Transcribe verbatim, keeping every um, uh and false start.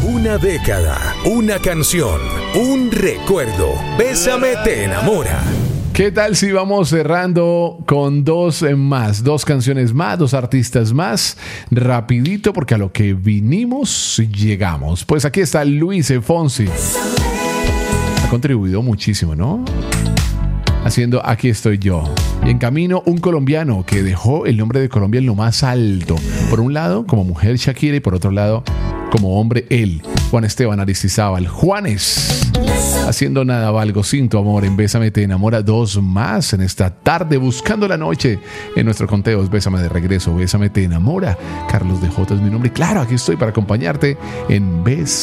Una década, una canción, un recuerdo. Bésame te enamora. ¿Qué tal si vamos cerrando con dos más, dos canciones más, dos artistas más, rapidito, porque a lo que vinimos llegamos? Pues aquí está Luis Fonsi. Ha contribuido muchísimo, ¿no? Haciendo Aquí estoy yo. Y en camino, un colombiano que dejó el nombre de Colombia en lo más alto. Por un lado, como mujer Shakira, y por otro lado, como hombre él, Juan Esteban Aristizábal. Juanes, haciendo Nada valgo sin tu amor en Bésame te enamora. Dos más en esta tarde, buscando la noche en nuestro conteo. Bésame de regreso, Bésame te enamora. Carlos de J es mi nombre. Claro, aquí estoy para acompañarte en Bésame.